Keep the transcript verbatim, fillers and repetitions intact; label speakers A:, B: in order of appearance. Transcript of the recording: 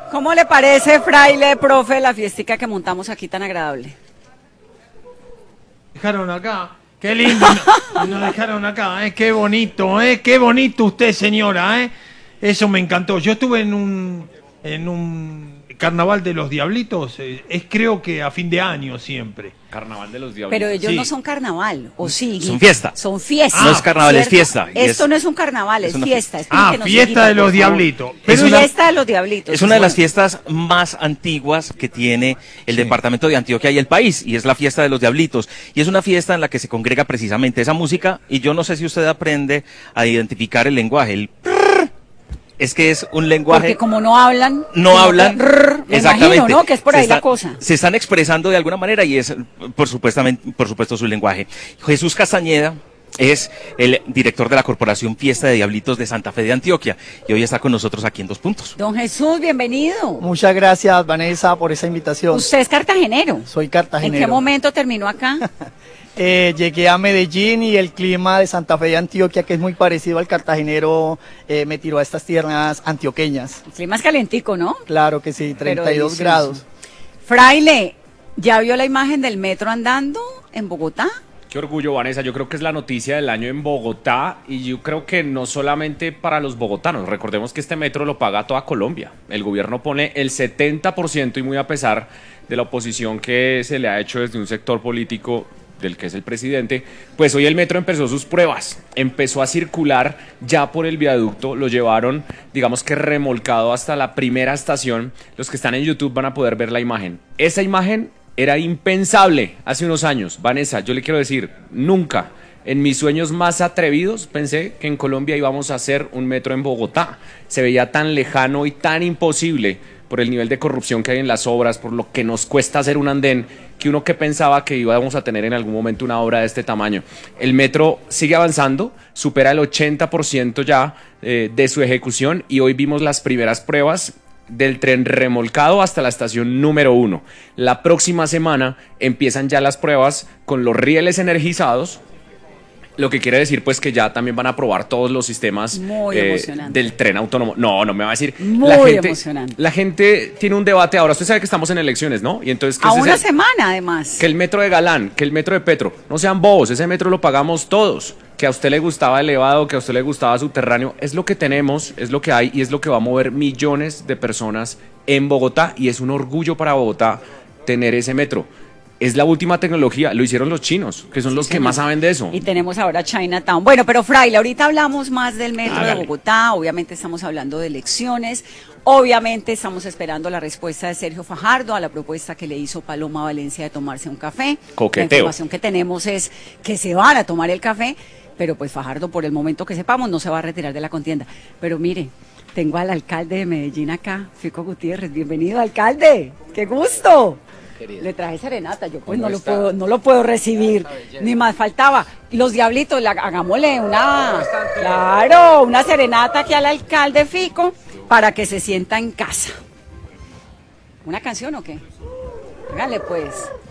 A: ¿Cómo le parece, fraile, profe, la fiestica que montamos aquí tan agradable?
B: Dejaron acá. Qué lindo. Nos, nos dejaron acá, ¿eh? Qué bonito, ¿eh? Qué bonito usted, señora, ¿eh? Eso me encantó. Yo estuve en un, en un carnaval de los Diablitos, eh, es creo que a fin de año siempre.
C: Carnaval de los Diablitos.
A: Pero ellos
B: Sí.
A: no son carnaval, ¿o sí?
D: Son fiesta.
A: Son fiesta.
D: Ah, no es carnaval, es
A: ¿cierto?
D: fiesta. Y
A: Esto
D: es-
A: no es un carnaval, es,
D: es una
A: fiesta.
D: fiesta.
A: Explíquenos,
B: Ah, fiesta
A: Dieguito,
B: de los
A: por favor.
B: Diablitos.
D: Es
B: Pero
D: una-
A: Fiesta de los Diablitos.
D: Es una de las
A: sí.
D: fiestas más antiguas que tiene el
B: Sí.
D: departamento de Antioquia y el país, y es la fiesta de los Diablitos. Y es una fiesta en la que se congrega precisamente esa música, y yo no sé si usted aprende a identificar el lenguaje. El prrr, es que es un lenguaje...
A: Porque como no hablan...
D: no
A: sino
D: hablan,
A: que rrr, me
D: exactamente,
A: imagino, ¿no? Que es por
D: Se
A: ahí la
D: están-
A: cosa.
D: Se están expresando de alguna manera y es, por supuestamente, por supuesto, su lenguaje. Jesús Castañeda es el director de la Corporación Fiesta de Diablitos de Santa Fe de Antioquia y hoy está con nosotros aquí en Dos Puntos.
A: Don Jesús, bienvenido.
E: Muchas gracias, Vanessa, por esa invitación.
A: Usted es cartagenero.
E: Soy
A: ¿En
E: cartagenero.
A: qué momento terminó acá?
E: Eh, llegué a Medellín y el clima de Santa Fe de Antioquia, que es muy parecido al cartagenero, eh, me tiró a estas tierras antioqueñas.
A: El clima es calentico, ¿no?
E: Claro que sí,
A: Pero
E: treinta y dos
A: delicioso.
E: grados.
A: Fraile, ¿ya vio la imagen del metro andando en Bogotá?
C: Qué orgullo, Vanessa. Yo creo que es la noticia del año en Bogotá y yo creo que no solamente para los bogotanos. Recordemos que este metro lo paga toda Colombia. El gobierno pone el setenta por ciento y muy a pesar de la oposición que se le ha hecho desde un sector político del que es el presidente, pues hoy el metro empezó sus pruebas, empezó a circular ya por el viaducto, lo llevaron, digamos que remolcado hasta la primera estación. Los que están en YouTube van a poder ver la imagen. Esa imagen era impensable hace unos años. Vanessa, yo le quiero decir, nunca en mis sueños más atrevidos pensé que en Colombia íbamos a hacer un metro en Bogotá. Se veía tan lejano y tan imposible por el nivel de corrupción que hay en las obras, por lo que nos cuesta hacer un andén, que uno que pensaba que íbamos a tener en algún momento una obra de este tamaño. El metro sigue avanzando, supera el ochenta por ciento ya eh, de su ejecución y hoy vimos las primeras pruebas del tren remolcado hasta la estación número uno. La próxima semana empiezan ya las pruebas con los rieles energizados, lo que quiere decir pues que ya también van a probar todos los sistemas
A: Muy
C: eh,
A: emocionante.
C: del tren autónomo. No, no me va a decir.
A: Muy
C: la gente,
A: emocionante.
C: La gente tiene un debate ahora. Usted sabe que estamos en elecciones, ¿no? Y entonces, ¿qué
A: A
C: es
A: una
C: ese-
A: semana, además.
C: que el metro de Galán, que el metro de Petro. No sean bobos, ese metro lo pagamos todos. Que a usted le gustaba elevado, que a usted le gustaba subterráneo. Es lo que tenemos, es lo que hay y es lo que va a mover millones de personas en Bogotá. Y es un orgullo para Bogotá tener ese metro. Es la última tecnología, lo hicieron los chinos, que son los que
A: señor.
C: más saben de eso.
A: Y tenemos ahora Chinatown. Bueno, pero Fraile, ahorita hablamos más del metro de
C: Hágale.
A: Bogotá, obviamente estamos hablando de elecciones, obviamente estamos esperando la respuesta de Sergio Fajardo a la propuesta que le hizo Paloma Valencia de tomarse un café.
C: Coqueteo.
A: La información que tenemos es que se van a tomar el café, pero pues Fajardo por el momento que sepamos no se va a retirar de la contienda. Pero mire, tengo al alcalde de Medellín acá, Fico Gutiérrez. Bienvenido, alcalde. ¡Qué gusto! Le traje serenata, yo pues no lo puedo, no lo puedo recibir, ni más faltaba. Los diablitos, la- hagámosle una, claro, una serenata aquí al alcalde Fico para que se sienta en casa. ¿Una canción o qué? Hágale pues.